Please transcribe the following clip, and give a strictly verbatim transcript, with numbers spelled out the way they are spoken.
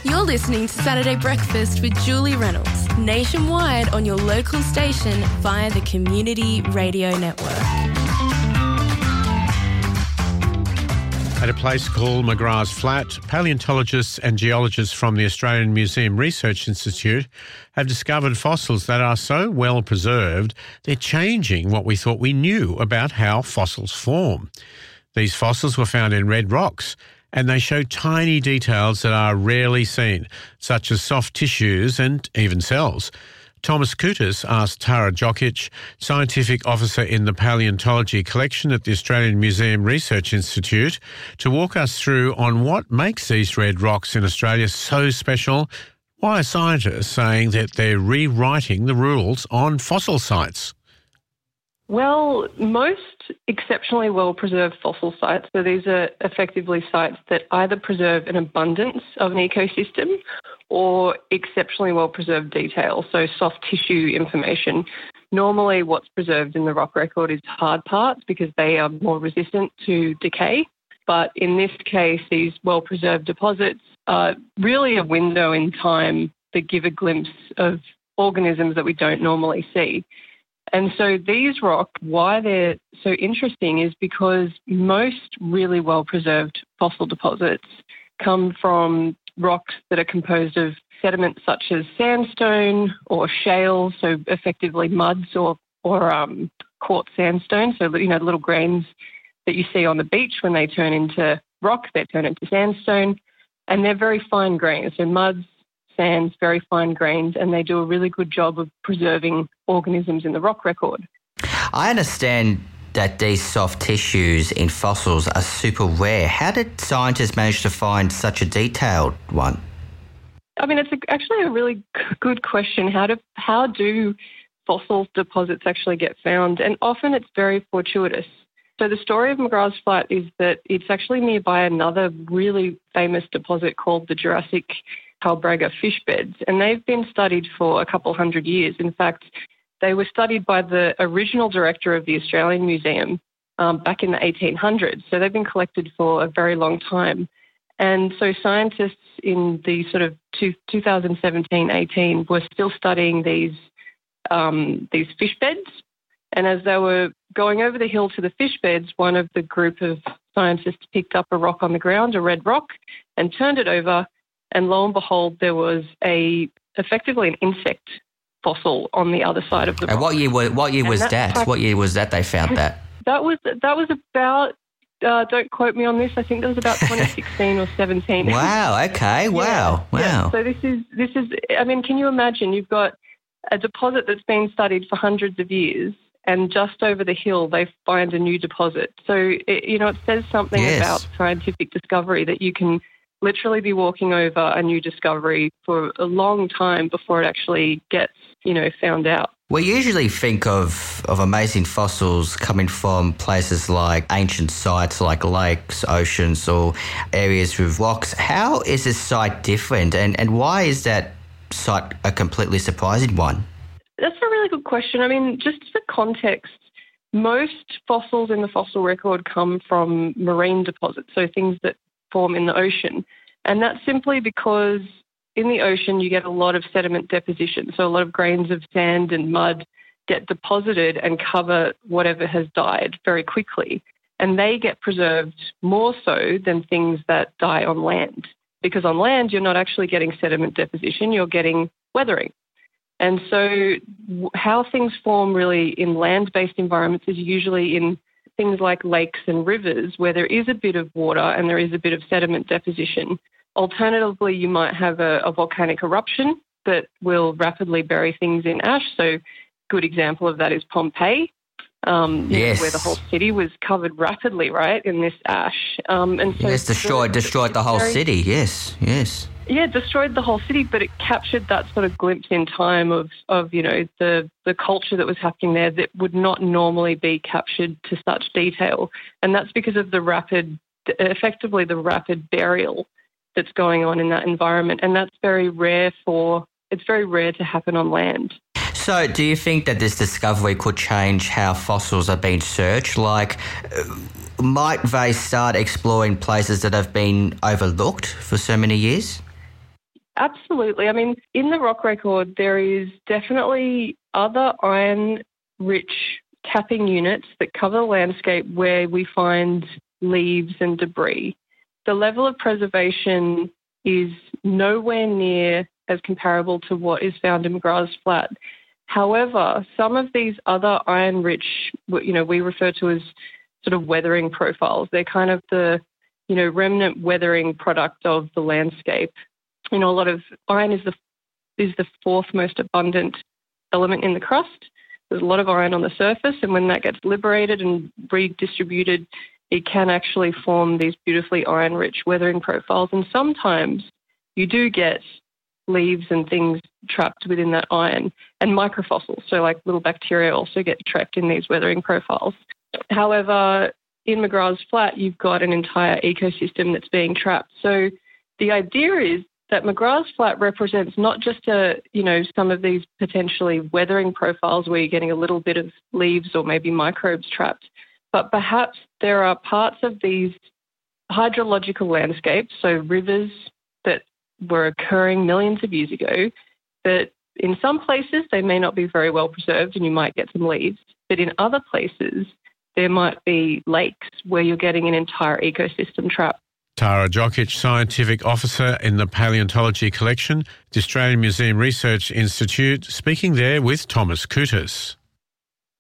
You're listening to Saturday Breakfast with Julie Reynolds, nationwide on your local station via the Community Radio Network. At a place called McGrath's Flat, paleontologists and geologists from the Australian Museum Research Institute have discovered fossils that are so well preserved, they're changing what we thought we knew about how fossils form. These fossils were found in red rocks, and they show tiny details that are rarely seen, such as soft tissues and even cells. Thomas Kutas asked Tara Jokic, Scientific Officer in the Paleontology Collection at the Australian Museum Research Institute, to walk us through on what makes these red rocks in Australia so special. Why are scientists saying that they're rewriting the rules on fossil sites? Well, most exceptionally well-preserved fossil sites, so these are effectively sites that either preserve an abundance of an ecosystem or exceptionally well-preserved detail, so soft tissue information. Normally what's preserved in the rock record is hard parts because they are more resistant to decay. But in this case, these well-preserved deposits are really a window in time that give a glimpse of organisms that we don't normally see. And so these rocks, why they're so interesting is because most really well-preserved fossil deposits come from rocks that are composed of sediments such as sandstone or shale, so effectively muds or, or um, quartz sandstone, so, you know, little grains that you see on the beach when they turn into rock, they turn into sandstone, and they're very fine grains, so muds, sands, very fine grains, and they do a really good job of preserving organisms in the rock record. I understand that these soft tissues in fossils are super rare. How did scientists manage to find such a detailed one? I mean, it's a, actually a really good question. How do how do fossil deposits actually get found? And often it's very fortuitous. So the story of McGrath's Flat is that it's actually nearby another really famous deposit called the Jurassic Talbragar fish beds, and they've been studied for a couple hundred years. In fact, they were studied by the original director of the Australian Museum um, back in the eighteen hundreds, so they've been collected for a very long time. And so scientists in the sort of two, twenty seventeen eighteen were still studying these um, these fish beds, and as they were going over the hill to the fish beds, one of the group of scientists picked up a rock on the ground, a red rock, and turned it over. And lo and behold, there was a effectively an insect fossil on the other side of the rock. And what year? Was, what year was that? Fact, what year was that they found that? That was that was about. Uh, don't quote me on this. I think that was about twenty sixteen or seventeen. Wow. Okay. Wow. Yeah, wow. Yeah. So this is this is. I mean, can you imagine? You've got a deposit that's been studied for hundreds of years, and just over the hill they find a new deposit. So it, you know, it says something yes. about scientific discovery that you can literally be walking over a new discovery for a long time before it actually gets, you know, found out. We usually think of, of amazing fossils coming from places like ancient sites like lakes, oceans, or areas with rocks. How is this site different, and, and why is that site a completely surprising one? That's a really good question. I mean, just for context, most fossils in the fossil record come from marine deposits, so things that form in the ocean. And that's simply because in the ocean you get a lot of sediment deposition. So a lot of grains of sand and mud get deposited and cover whatever has died very quickly. And they get preserved more so than things that die on land. Because on land you're not actually getting sediment deposition, you're getting weathering. And so how things form really in land-based environments is usually in things like lakes and rivers where there is a bit of water and there is a bit of sediment deposition. Alternatively, you might have a, a volcanic eruption that will rapidly bury things in ash. So good example of that is Pompeii, um, yes. know, where the whole city was covered rapidly, right, in this ash. Um, and so yes, destroyed, the, destroyed the whole very, city, yes, yes. Yeah, destroyed the whole city, but it captured that sort of glimpse in time of, of you know, the, the culture that was happening there that would not normally be captured to such detail. And that's because of the rapid, effectively the rapid burial that's going on in that environment. And that's very rare for, it's very rare to happen on land. So do you think that this discovery could change how fossils are being searched? Like, might they start exploring places that have been overlooked for so many years? Absolutely. I mean, in the rock record, there is definitely other iron-rich tapping units that cover the landscape where we find leaves and debris. The level of preservation is nowhere near as comparable to what is found in McGrath's Flat. However, some of these other iron-rich, you know, we refer to as sort of weathering profiles. They're kind of the, you know, remnant weathering product of the landscape. You know, a lot of iron is the is the fourth most abundant element in the crust. There's a lot of iron on the surface, and when that gets liberated and redistributed, it can actually form these beautifully iron-rich weathering profiles. And sometimes you do get leaves and things trapped within that iron, and microfossils, so like little bacteria also get trapped in these weathering profiles. However, in McGrath's Flat, you've got an entire ecosystem that's being trapped. So the idea is that McGrath's Flat represents not just a, you know, some of these potentially weathering profiles where you're getting a little bit of leaves or maybe microbes trapped, but perhaps there are parts of these hydrological landscapes, so rivers that were occurring millions of years ago, that in some places they may not be very well preserved and you might get some leaves, but in other places there might be lakes where you're getting an entire ecosystem trapped. Tara Jokic, Scientific Officer in the Paleontology Collection, the Australian Museum Research Institute, speaking there with Thomas Kutas.